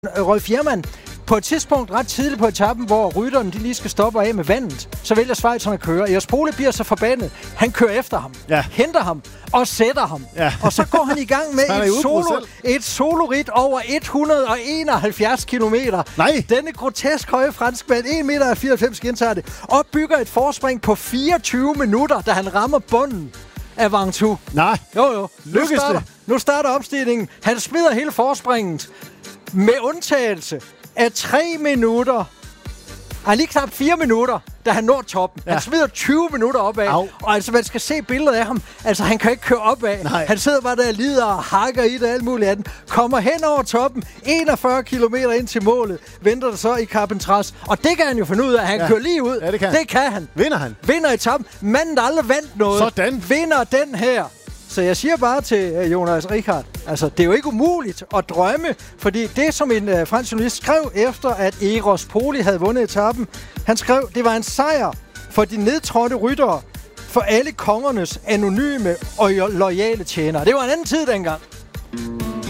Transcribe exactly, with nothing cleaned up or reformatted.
Rolf Jermann, på et tidspunkt ret tidligt på etappen, hvor rytterne de lige skal stoppe af med vandet, så vælger Schweizerne at køre. Eros Pole bliver så forbandet. Han kører efter ham, ja. henter ham og sætter ham. Ja. Og så går han i gang med et, solo, et solorit over et hundrede og enoghalvfjerds kilometer. Nej. Denne grotesk høje franskmand, en komma fireoghalvfems meter gentager det, og bygger et forspring på fireogtyve minutter, da han rammer bunden af Ventoux. Nej. Jo, jo. Lykkes nu starter, det? Nu starter opstigningen. Han smider hele forspringet med undtagelse af tre minutter. Han lige knap fire minutter, da han når toppen. Ja. Han smider tyve minutter opad. Au. Og altså, man skal se billedet af ham. Altså, han kan ikke køre opad. Nej. Han sidder bare der og lider og hakker i det alt muligt andet. Kommer hen over toppen. enogfyrre kilometer ind til målet. Venter der så i Carpentras. Og det kan han jo finde ud af. Han ja. kører lige ud. Ja, det kan det kan han. Vinder han? Vinder etappen. Manden, der aldrig vandt noget. Sådan. Vinder den her. Så jeg siger bare til uh, Jonas Richard, altså det er jo ikke umuligt at drømme, fordi det som en uh, fransk journalist skrev efter, at Eros Pole havde vundet etappen, han skrev, det var en sejr for de nedtrådte ryttere, for alle kongernes anonyme og loyale tjenere. Det var en anden tid dengang.